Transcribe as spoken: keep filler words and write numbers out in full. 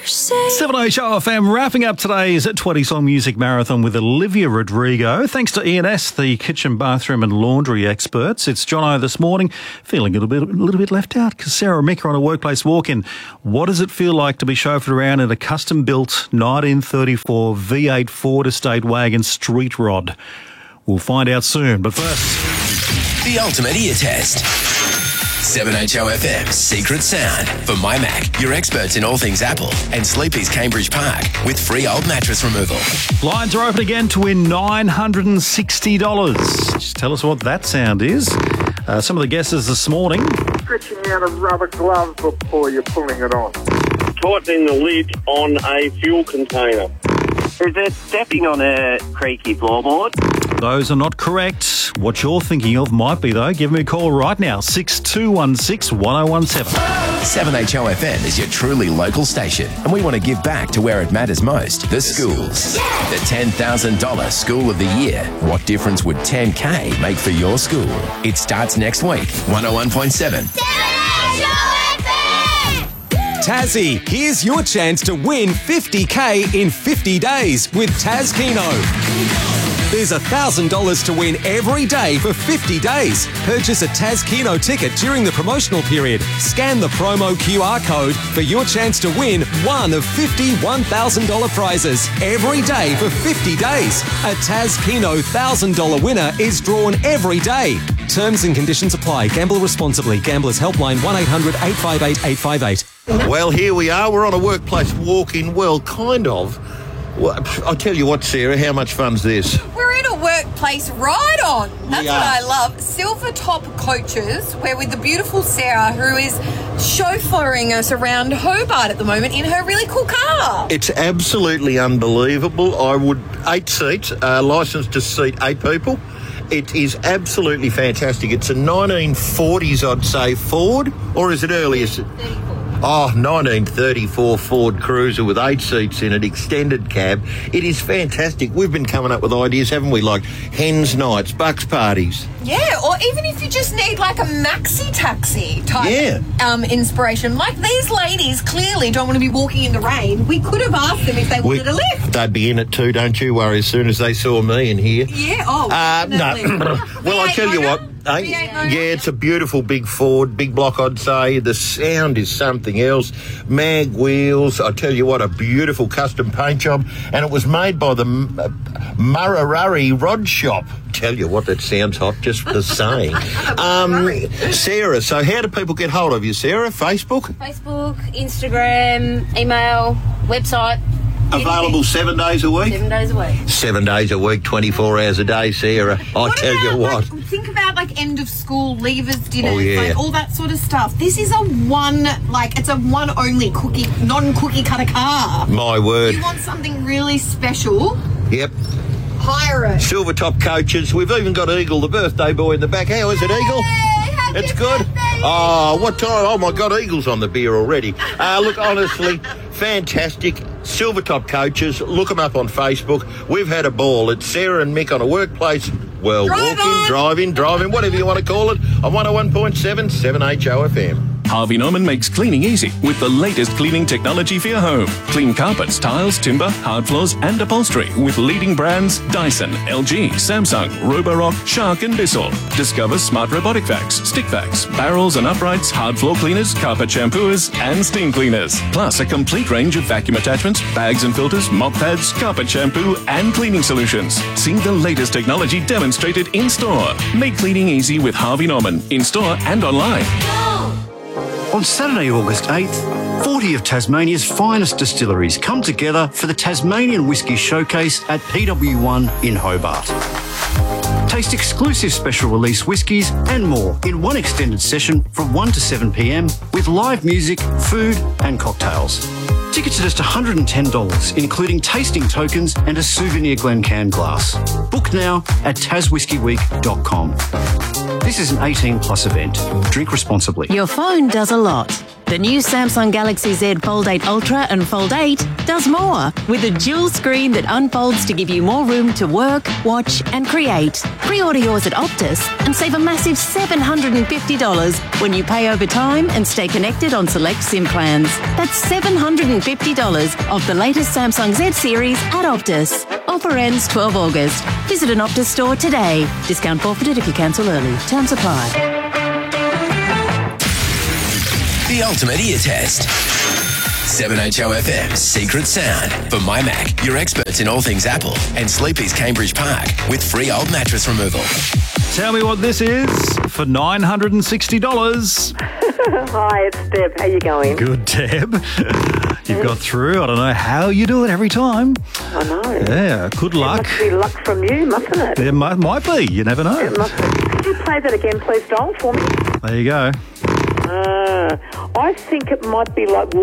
seven H O F M wrapping up today's twenty song music marathon with Olivia Rodrigo. Thanks to E and S, the kitchen, bathroom and laundry experts. It's Jono this morning, feeling a little bit, a little bit left out because Sarah and Mick are on a workplace walk-in. What does it feel like to be chauffeured around in a custom-built nineteen thirty-four V eight Ford Estate wagon street rod? We'll find out soon, but first... The ultimate ear test. seven H O F M's Secret Sound for My Mac, your experts in all things Apple, and Sleepy's Cambridge Park with free old mattress removal. Lines are open again to win nine hundred sixty dollars. Just tell us what that sound is. Uh, some of the guesses this morning. Stretching out a rubber glove before you're pulling it on. Tightening the lid on a fuel container. Is it stepping on a creaky floorboard? Those are not correct. What you're thinking of might be, though. Give me a call right now, six two one six, one oh one seven. seven H O F M is your truly local station, and we want to give back to where it matters most, the schools. Yeah. The ten thousand dollars School of the Year. What difference would ten K make for your school? It starts next week, one oh one point seven. Tassie, here's your chance to win fifty K in fifty days with Taz Keno. There's one thousand dollars to win every day for fifty days. Purchase a Taz Keno ticket during the promotional period. Scan the promo Q R code for your chance to win one of fifty one thousand dollars prizes every day for fifty days. A Taz Keno one thousand dollars winner is drawn every day. Terms and conditions apply. Gamble responsibly. Gamblers Helpline one eight hundred eight five eight eight five eight. Well, here we are. We're on a workplace walk-in. Well, kind of. Well, I'll tell you what, Sarah, how much fun's this? We're in a workplace ride-on. That's We what are. I love. Silver Top Coaches. We're with the beautiful Sarah, who is chauffeuring us around Hobart at the moment in her really cool car. It's absolutely unbelievable. I would... Eight seats, uh, licensed to seat eight people. It is absolutely fantastic. It's a nineteen forties, I'd say, Ford, or is it earlier? Oh, nineteen thirty-four Ford Cruiser with eight seats in it, extended cab. It is fantastic. We've been coming up with ideas, haven't we? Like hens nights, bucks parties. Yeah, or even if you just need like a maxi taxi type Yeah. um, inspiration. Like these ladies clearly don't want to be walking in the rain. We could have asked them if they We- wanted a lift. They'd be in it too, don't you worry, as soon as they saw me in here. Yeah, oh, Uh, no. definitely. Well, I tell you what. eh, V eight motor. yeah, it's a beautiful big Ford, big block, I'd say. The sound is something else. Mag wheels. I tell you what, a beautiful custom paint job. And it was made by the M- uh, Murrarurry Rod Shop. Tell you what, that sounds hot just for saying. Um, Sarah, so how do people get hold of you, Sarah? Facebook? Facebook, Instagram, email, website. Available seven days a week? Seven days a week. Seven days a week, twenty-four hours a day, Sarah. I What tell about, you what. Like, think about like end of school, leavers dinners, Oh, yeah. like all that sort of stuff. This is a one, like it's a one only cookie, non-cookie cutter car. My word. You want something really special? Yep. Hire it. Silver top coaches. We've even got Eagle, the birthday boy, in the back. How is it, Eagle? happy It's good. birthday, Oh, what time? Oh my God, Eagle's on the beer already. Uh, look, honestly, fantastic. Silver top coaches. Look them up on Facebook. We've had a ball. It's Sarah and Mick on a workplace. Well, Drive walking, on. driving, driving, whatever you want to call it, on one oh one point seven, seven H O F M. Harvey Norman makes cleaning easy with the latest cleaning technology for your home. Clean carpets, tiles, timber, hard floors and upholstery with leading brands Dyson, L G, Samsung, Roborock, Shark and Bissell. Discover smart robotic vacs, stick vacs, barrels and uprights, hard floor cleaners, carpet shampooers and steam cleaners. Plus a complete range of vacuum attachments, bags and filters, mop pads, carpet shampoo and cleaning solutions. See the latest technology demonstrated in store. Make cleaning easy with Harvey Norman in store and online. On Saturday, August eighth, forty of Tasmania's finest distilleries come together for the Tasmanian Whisky Showcase at P W one in Hobart. Taste exclusive special release whiskies and more in one extended session from one to seven p m with live music, food and cocktails. Tickets are just one hundred ten dollars, including tasting tokens and a souvenir Glencairn glass. Book now at tas whisky week dot com. This is an eighteen plus event. Drink responsibly. Your phone does a lot, but The new Samsung Galaxy Z Fold eight Ultra and Fold eight does more with a dual screen that unfolds to give you more room to work, watch and create. Pre-order yours at Optus and save a massive seven hundred fifty dollars when you pay over time and stay connected on select SIM plans. That's seven hundred fifty dollars of the latest Samsung Z series at Optus. Offer ends twelfth of August. Visit an Optus store today. Discount forfeited if you cancel early. Terms apply. The ultimate ear test. seven H O F M's Secret Sound. For My Mac, your experts in all things Apple, and Sleepy's Cambridge Park with free old mattress removal. Tell me what this is for nine hundred sixty dollars. Hi, it's Deb. How you going? Good, Deb. You've got through. I don't know how you do it every time. I know. Yeah, good luck. It must be luck from you, mustn't it? There might, might be. You never know. It must be. Could you play that again, please, Dol, for me? There you go. Uh, I think it might be like